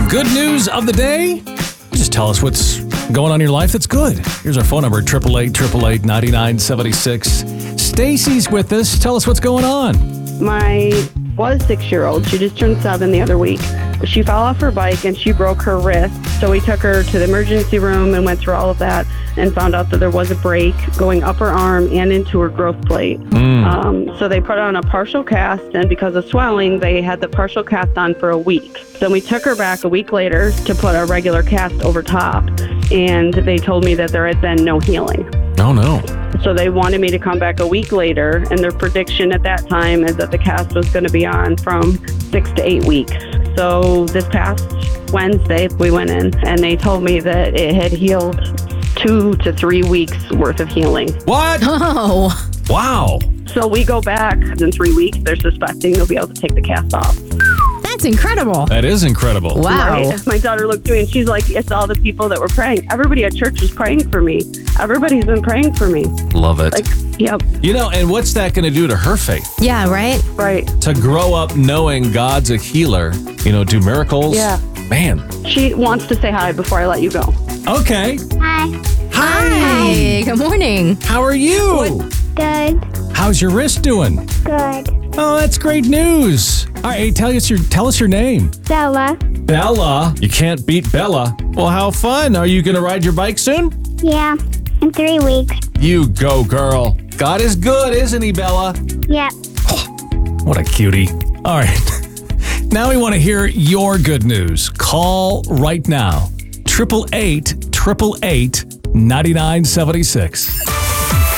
Good news of the day? Just tell us what's going on in your life that's good. Here's our phone number, 888-888-9976. Stacy's with us. Tell us what's going on. My was 6-year-old. She just turned 7 the other week. She fell off her bike and she broke her wrist. So we took her to the emergency room and went through all of that and found out that there was a break going up her arm and into her growth plate. So they put on a partial cast, and because of swelling, they had the partial cast on for a week. Then we took her back a week later to put a regular cast over top, and they told me that there had been no healing. Oh, no. So they wanted me to come back a week later, and their prediction at that time is that the cast was going to be on from 6 to 8 weeks. So this past Wednesday, we went in, and they told me that it had healed 2 to 3 weeks worth of healing. What? Oh. Wow. So we go back in 3 weeks. They're suspecting they'll be able to take the cast off. That's incredible. That is incredible. Wow. Right. My daughter looked at me and she's like, it's all the people that were praying. Everybody at church was praying for me. Everybody's been praying for me. Love it. Like, yep. You know, and what's that going to do to her faith? Yeah, right? Right. To grow up knowing God's a healer, do miracles. Yeah. Man. She wants to say hi before I let you go. Okay. Hi. Hi. Good morning. How are you? Good. How's your wrist doing? Good. Oh, that's great news. All right, tell us your name. Bella. Bella. You can't beat Bella. Well, how fun. Are you going to ride your bike soon? Yeah. In 3 weeks. You go, girl. God is good, isn't he, Bella? Yep. What a cutie. All right. Now we want to hear your good news. Call right now. 888-888-9976.